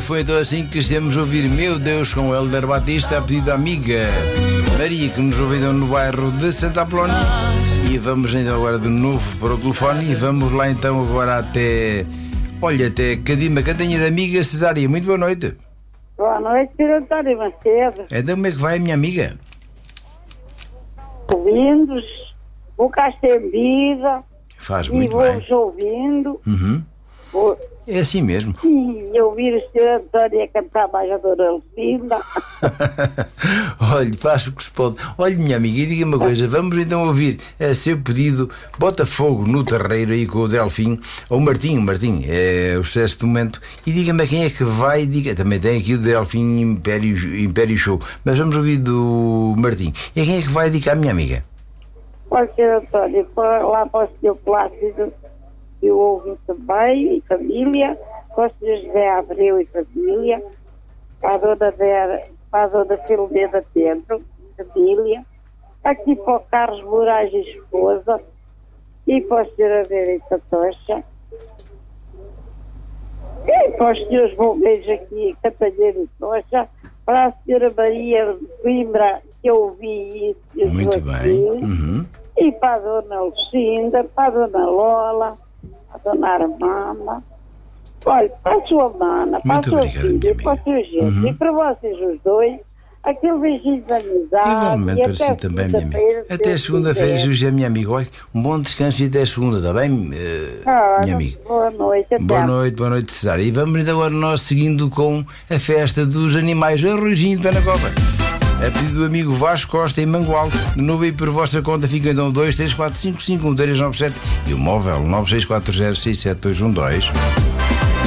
foi então assim que estamos a ouvir Meu Deus com o Helder Batista, a pedido da amiga Maria, que nos ouviu no bairro de Santa Apolónia. E vamos então agora de novo para o telefone e vamos lá então agora até Cadima, Cantanha da amiga Cesária. Muito boa noite. Boa noite, Sr. António Macedo. Então como é que vai, minha amiga? Ouvindo, boca estendida. Faz e muito bem. vou-vos ouvindo. É assim mesmo. E ouvir o Sr. António a cantar mais a Dona Lucinda. Olha, faz o que se pode. Olha, minha amiga, e diga-me uma coisa. Vamos então ouvir a seu pedido Botafogo no Terreiro aí com o Delfim, ou Martim, é o sucesso do momento. E diga-me a quem é que vai. Também tem aqui o Delfim Império Show, mas vamos ouvir do Martim. E a quem é que vai dedicar, minha amiga? Olha, Sr. António, lá para o Sr. Plácido, eu ouvi também, e família, para o Sr. José Abreu e família, para a Dona Vera, para a Dona Filomena Pedro, família, aqui para o Carlos Moraes e esposa, e para o Sr. Averita Tocha, e para os Srs. Bombeiros aqui, Cantanheiro e Tocha, para a Sra. Maria Coimbra, que eu ouvi isso. Muito bem. E para a Dona Lucinda, para a Dona Lola, a Dona Armanda, olha, para a sua mana, para a sua filha, para o seu gente, e para vocês os dois, aquele beijinho de amizade. Igualmente para si também, minha amiga. Até segunda-feira, José, minha amiga. Olha, um bom descanso e até segunda, está bem, minha amiga? Boa noite, até. Boa noite, Cesária. E vamos então agora nós seguindo com a festa dos animais, o Arrozinho de Penacova. A pedido do amigo Vasco Costa em Mangual. De novo aí por vossa conta ficam então 234551397 e o móvel 96406712.